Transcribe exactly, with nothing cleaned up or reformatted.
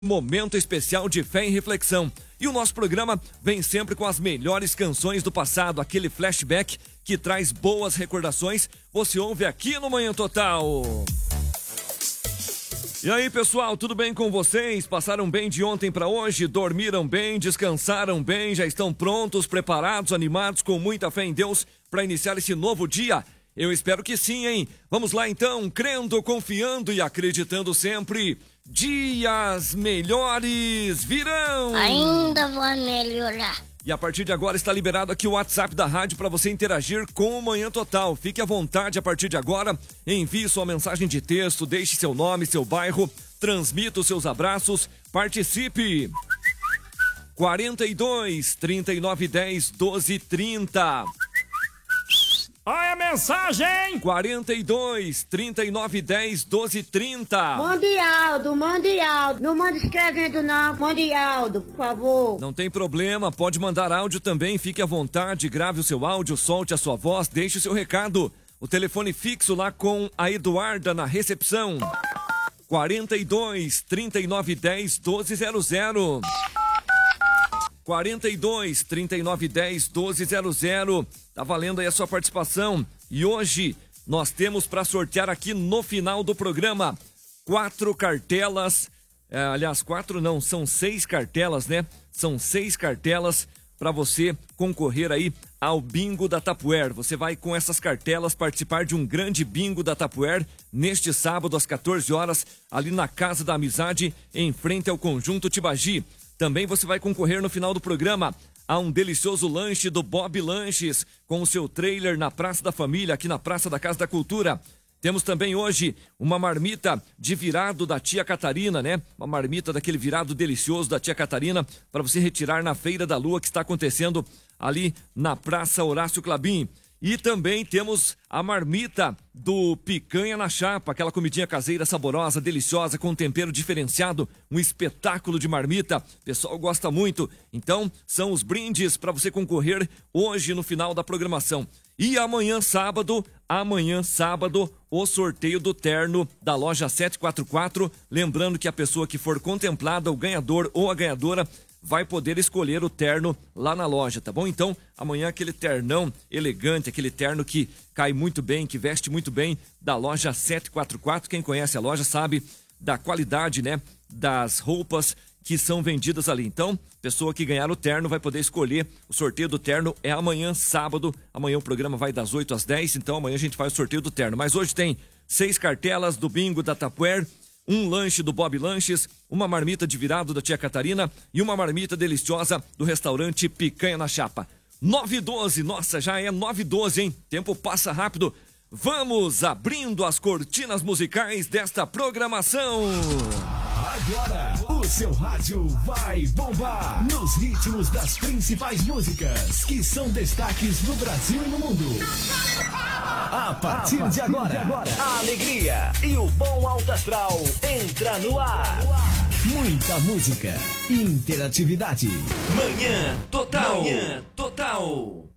Momento especial de fé e reflexão. E o nosso programa vem sempre com as melhores canções do passado, aquele flashback que traz boas recordações. Você ouve aqui no Manhã Total. E aí, pessoal, tudo bem com vocês? Passaram bem de ontem para hoje? Dormiram bem? Descansaram bem? Já estão prontos, preparados, animados, com muita fé em Deus para iniciar esse novo dia? Eu espero que sim, hein? Vamos lá então, crendo, confiando e acreditando sempre. Dias melhores virão! Ainda vai melhorar. E a partir de agora está liberado aqui o WhatsApp da rádio para você interagir com o Manhã Total. Fique à vontade a partir de agora. Envie sua mensagem de texto, deixe seu nome, seu bairro, transmita os seus abraços, participe. quarenta e dois, trinta e nove, dez, doze, trinta. Olha a mensagem! quarenta e dois, trinta e nove, dez, doze, trinta. Mande Aldo, mande Aldo. Não manda escrevendo não, mande Aldo, por favor. Não tem problema, pode mandar áudio também, fique à vontade, grave o seu áudio, solte a sua voz, deixe o seu recado. O telefone fixo lá com a Eduarda na recepção. quarenta e dois, trinta e nove, dez, doze, zero zero. quarenta e dois, trinta e nove, dez, doze, zero zero. Tá valendo aí a sua participação. E hoje nós temos para sortear aqui no final do programa quatro cartelas. É, aliás, quatro não, são seis cartelas, né? São seis cartelas para você concorrer aí ao Bingo da Tupperware. Você vai com essas cartelas participar de um grande Bingo da Tupperware neste sábado às quatorze horas, ali na Casa da Amizade, em frente ao Conjunto Tibagi. Também você vai concorrer no final do programa a um delicioso lanche do Bob Lanches, com o seu trailer na Praça da Família, aqui na Praça da Casa da Cultura. Temos também hoje uma marmita de virado da tia Catarina, né? Uma marmita daquele virado delicioso da tia Catarina, para você retirar na Feira da Lua, que está acontecendo ali na Praça Horácio Clabin. E também temos a marmita do Picanha na Chapa, aquela comidinha caseira saborosa, deliciosa, com tempero diferenciado, um espetáculo de marmita. O pessoal gosta muito. Então, são os brindes para você concorrer hoje no final da programação. E amanhã, sábado, amanhã, sábado, o sorteio do terno da loja sete quatro quatro. Lembrando que a pessoa que for contemplada, o ganhador ou a ganhadora, vai poder escolher o terno lá na loja, tá bom? Então, amanhã aquele ternão elegante, aquele terno que cai muito bem, que veste muito bem, da loja sete quatro quatro. Quem conhece a loja sabe da qualidade, né, das roupas que são vendidas ali. Então, pessoa que ganhar o terno vai poder escolher. O sorteio do terno é amanhã, sábado. Amanhã o programa vai das oito às dez, então amanhã a gente faz o sorteio do terno. Mas hoje tem seis cartelas do Bingo da Tupperware, um lanche do Bob Lanches, uma marmita de virado da tia Catarina e uma marmita deliciosa do restaurante Picanha na Chapa. nove e doze, nossa, já é nove e doze, hein? Tempo passa rápido. Vamos abrindo as cortinas musicais desta programação. Agora, o seu rádio vai bombar nos ritmos das principais músicas que são destaques no Brasil e no mundo. A partir, a partir de, agora, de agora, a alegria e o bom alto astral entra no ar. Muita música, interatividade. Manhã Total. Manhã Total.